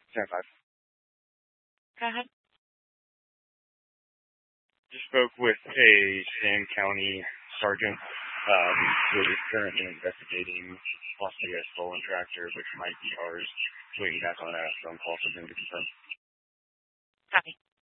10-5. Go ahead. Just spoke with a Sam County sergeant who is currently investigating possibly a stolen tractor, which might be ours. Waiting back on a phone call from him to confirm. Copy.